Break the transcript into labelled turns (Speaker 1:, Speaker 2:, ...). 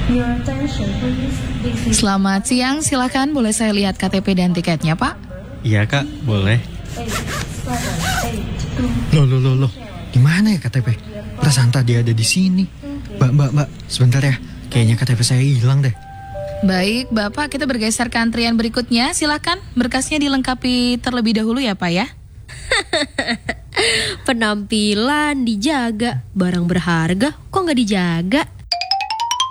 Speaker 1: Selamat siang, silakan boleh saya lihat KTP dan tiketnya, Pak?
Speaker 2: Iya kak, boleh.
Speaker 3: Loh. Gimana ya KTP? Perasaan tadi ada di sini. Mbak, sebentar ya. Kayaknya KTP saya hilang deh.
Speaker 1: Baik, Bapak, kita bergeser ke antrian berikutnya. Silakan, berkasnya dilengkapi terlebih dahulu ya, Pak ya.
Speaker 4: Penampilan dijaga, barang berharga kok nggak dijaga?